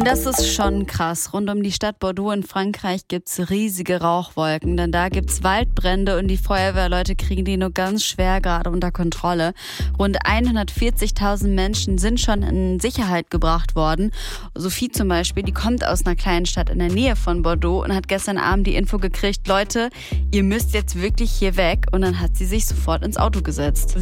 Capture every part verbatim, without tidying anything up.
Und das ist schon krass. Rund um die Stadt Bordeaux in Frankreich gibt's riesige Rauchwolken, denn da gibt's Waldbrände und die Feuerwehrleute kriegen die nur ganz schwer gerade unter Kontrolle. Rund hundertvierzigtausend Menschen sind schon in Sicherheit gebracht worden. Sophie zum Beispiel, die kommt aus einer kleinen Stadt in der Nähe von Bordeaux und hat gestern Abend die Info gekriegt, Leute, ihr müsst jetzt wirklich hier weg. Und dann hat sie sich sofort ins Auto gesetzt.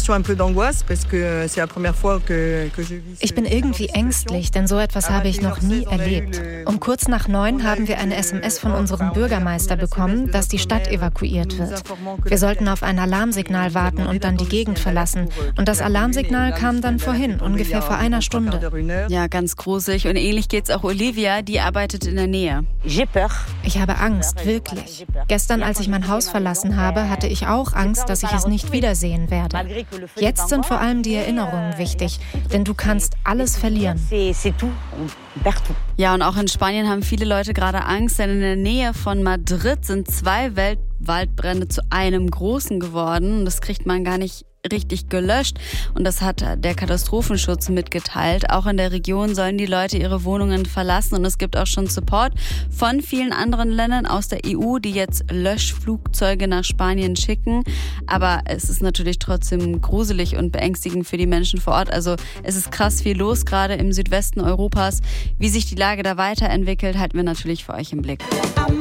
Ich bin irgendwie ängstlich, denn so etwas habe ich noch nie erlebt. Um kurz nach neun haben wir eine S M S von unserem Bürgermeister bekommen, dass die Stadt evakuiert wird. Wir sollten auf ein Alarmsignal warten und dann die Gegend verlassen. Und das Alarmsignal kam dann vorhin, ungefähr vor einer Stunde. Ja, ganz gruselig. Und ähnlich geht's auch Olivia, die arbeitet in der Nähe. Ich habe Angst, wirklich. Gestern, als ich mein Haus verlassen habe, hatte ich auch Angst, dass ich es nicht wiedersehen werde. Jetzt sind vor allem die Erinnerungen wichtig, denn du kannst alles verlieren. Ja, und auch in Spanien haben viele Leute gerade Angst, denn in der Nähe von Madrid sind zwei Welt- Waldbrände zu einem großen geworden. Und das kriegt man gar nicht richtig gelöscht. Und das hat der Katastrophenschutz mitgeteilt. Auch in der Region sollen die Leute ihre Wohnungen verlassen. Und es gibt auch schon Support von vielen anderen Ländern aus der E U, die jetzt Löschflugzeuge nach Spanien schicken. Aber es ist natürlich trotzdem gruselig und beängstigend für die Menschen vor Ort. Also es ist krass viel los, gerade im Südwesten Europas. Wie sich die Lage da weiterentwickelt, halten wir natürlich für euch im Blick.